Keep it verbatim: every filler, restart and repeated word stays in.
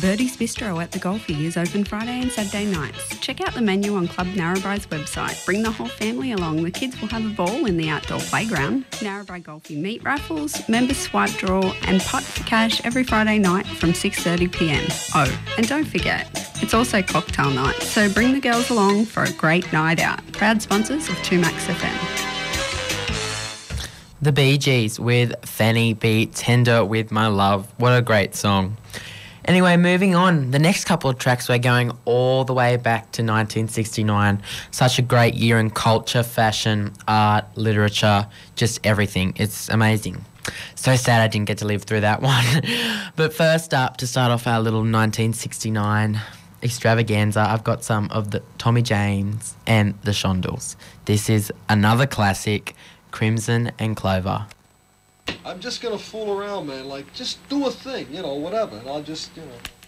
Birdie's Bistro at the Golfie is open Friday and Saturday nights. Check out the menu on Club Narrabri's website. Bring the whole family along. The kids will have a ball in the outdoor playground. Narrabri Golfie meat raffles, members swipe draw and putt for cash every Friday night from six thirty p m. Oh, and don't forget, it's also cocktail night, so bring the girls along for a great night out. Proud sponsors of two Max F M. The Bee Gees with Fanny B. Tender with My Love. What a great song. Anyway, moving on. The next couple of tracks, we're going all the way back to nineteen sixty-nine. Such a great year in culture, fashion, art, literature, just everything. It's amazing. So sad I didn't get to live through that one. But first up, to start off our little nineteen sixty-nine extravaganza, I've got some of the Tommy James and the Shondells. This is another classic, Crimson and Clover. I'm just gonna fool around, man. Like, just do a thing, you know, whatever. And I'll just, you know...